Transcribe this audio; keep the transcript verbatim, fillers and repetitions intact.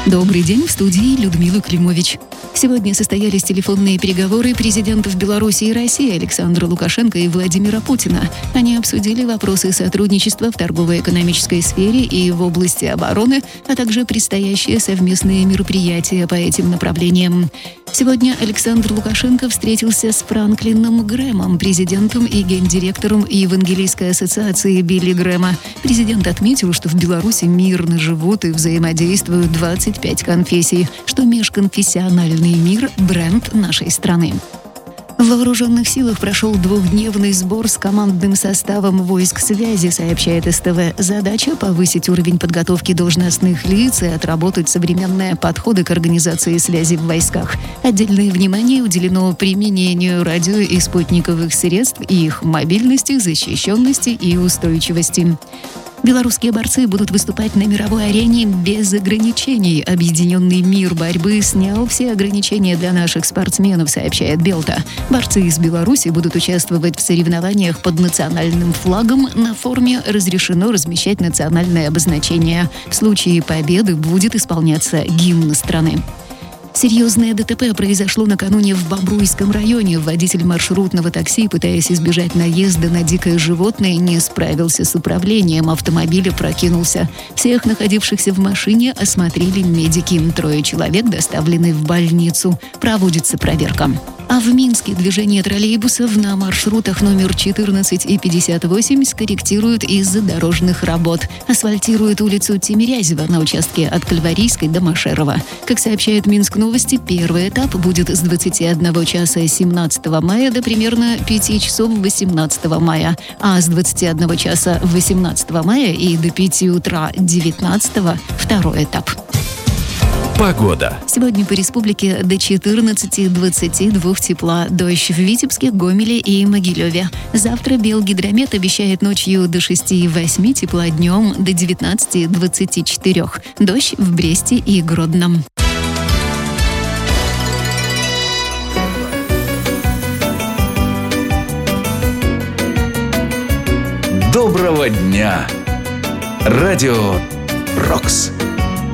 Добрый день, в студии Людмила Климович. Сегодня состоялись телефонные переговоры президентов Беларуси и России Александра Лукашенко и Владимира Путина. Они обсудили вопросы сотрудничества в торгово-экономической сфере и в области обороны, а также предстоящие совместные мероприятия по этим направлениям. Сегодня Александр Лукашенко встретился с Франклином Грэмом, президентом и гендиректором Евангелийской ассоциации Билли Грэма. Президент отметил, что в Беларуси мирно живут и взаимодействуют двадцать пять конфессий, что межконфессиональный мир – бренд нашей страны. В Вооруженных силах прошел двухдневный сбор с командным составом войск связи, сообщает эс тэ вэ. Задача – повысить уровень подготовки должностных лиц и отработать современные подходы к организации связи в войсках. Отдельное внимание уделено применению радио и спутниковых средств и их мобильности, защищенности и устойчивости. Белорусские борцы будут выступать на мировой арене без ограничений. Объединенный мир борьбы снял все ограничения для наших спортсменов, сообщает Белта. Борцы из Беларуси будут участвовать в соревнованиях под национальным флагом. На форме разрешено размещать национальное обозначение. В случае победы будет исполняться гимн страны. Серьезное дэ тэ пэ произошло накануне в Бобруйском районе. Водитель маршрутного такси, пытаясь избежать наезда на дикое животное, не справился с управлением. Автомобиль опрокинулся. Всех находившихся в машине осмотрели медики. Трое человек доставлены в больницу. Проводится проверка. А в Минске движение троллейбусов на маршрутах номер четырнадцать и пятьдесят восемь скорректируют из-за дорожных работ. Асфальтируют улицу Тимирязева на участке от Кальварийской до Машерова. Как сообщает Минск Новости, первый этап будет с двадцати одного часа семнадцатого мая до примерно пяти часов восемнадцатого мая, а с двадцати одного часа восемнадцатого мая и до пяти утра девятнадцатого второй этап. Погода. Сегодня по республике до четырнадцати двадцати двух тепла. Дождь в Витебске, Гомеле и Могилеве. Завтра Белгидромет обещает ночью до шести восьми тепла, днем до девятнадцати двадцати четырёх. Дождь в Бресте и Гродном. Доброго дня! Радио «Рокс».